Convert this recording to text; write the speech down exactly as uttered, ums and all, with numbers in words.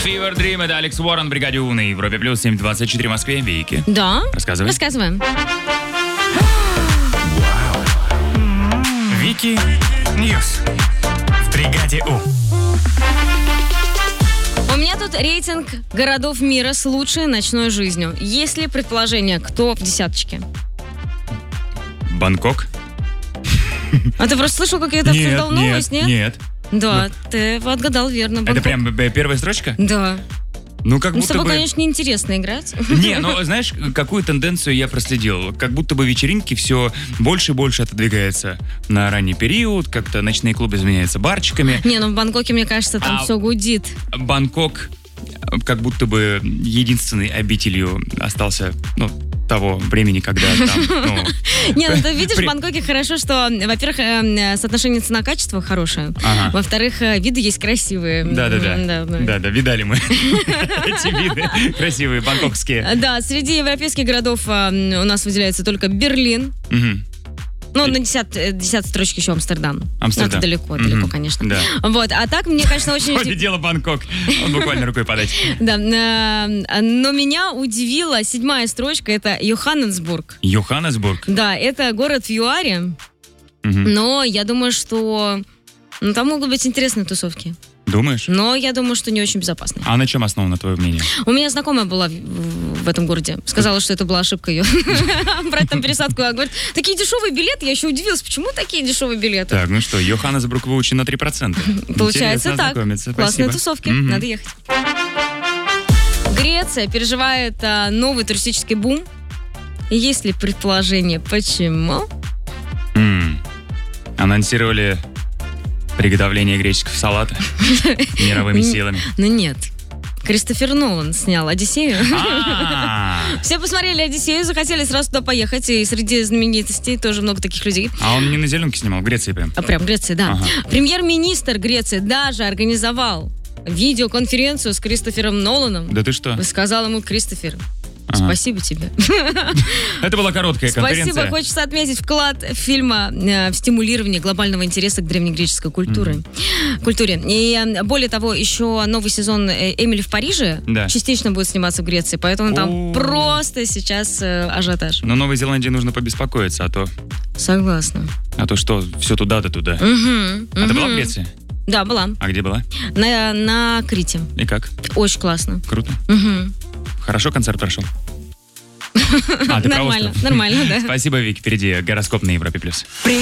Fever Dream, это Алекс Уоррен, бригаде У на Европе плюс семь двадцать четыре в Москве. Вики. Да. Рассказывай. Рассказываем. Вики Ньюс в бригаде У. У меня тут рейтинг городов мира с лучшей ночной жизнью. Есть ли предположение, кто в десяточке? Бангкок? А ты просто слышал, как я это обсуждал новость, нет? Нет. Да, ты отгадал верно. Это Бангкок. прям б- первая строчка? Да. Ну, как Ну, с будто тобой, бы... конечно, неинтересно играть. Не, ну, знаешь, какую тенденцию я проследил? Как будто бы вечеринки все больше и больше отодвигаются на ранний период, как-то ночные клубы заменяются барчиками. Не, ну в Бангкоке, мне кажется, там А- все гудит. Бангкок как будто бы единственной обителью остался, ну, того времени, когда там, ну... Не, ну ты видишь, При- в Бангкоке хорошо, что, во-первых, э, соотношение цена-качество хорошее. Ага. Во-вторых, э, виды есть красивые. Да-да-да. М, да, да. Да-да, видали мы эти виды красивые, бангкокские. Да, среди европейских городов э, у нас выделяется только Берлин. Мгм. Ну, на десятой, десятой строчке еще Амстердам. Амстердам. Ну, это далеко, Мгм. далеко, конечно. Да. Вот, а так мне, конечно, очень... Вроде дело Бангкок. Он буквально рукой подать. Да, э, но меня удивила седьмая строчка, это Йоханнесбург. Йоханнесбург. Да, это город в ЮАРе, Мгм. но я думаю, что ну, там могут быть интересные тусовки. Думаешь? Но я думаю, что не очень безопасные. А на чем основано твое мнение? У меня знакомая была в, в- в этом городе. Сказала, что это была ошибка ее. Брать там пересадку. Она говорит, такие дешевые билеты. Я еще удивилась, почему такие дешевые билеты? Так, ну что, Йоханнесбург выучен на три процента. Получается Интересно так. ознакомиться. Классные Спасибо. тусовки. Мгм. Надо ехать. Греция переживает а, новый туристический бум. Есть ли предположение, почему? М. Анонсировали приготовление греческого салата мировыми силами. Ну нет. Кристофер Нолан снял «Одиссею». А Все посмотрели «Одиссею», захотели сразу туда поехать. И среди знаменитостей тоже много таких людей. а он не на зеленке снимал, в Греции прям. А прям в Греции, да. Ага. Премьер-министр Греции даже организовал видеоконференцию с Кристофером Ноланом. Да ты что? Сказал ему: Кристофер, Ага. спасибо тебе. Это была короткая конференция. Спасибо. Хочется отметить вклад фильма э, в стимулирование глобального интереса к древнегреческой культуре. культуре. И э, более того, еще новый сезон э, «Эмили в Париже» Да. частично будет сниматься в Греции, поэтому там О. просто сейчас э, ажиотаж. Но Новой Зеландии нужно побеспокоиться, а то, Согласна. а то что, все туда да туда. Мгм, А ты была в мгм. Греции? Да, была. А где была? На, на Крите. И как? Очень классно. Круто? Мгм. Хорошо концерт прошел? А, ты про Нормально, остров. нормально, да. Спасибо, Вики. Впереди гороскоп на Европе+. плюс.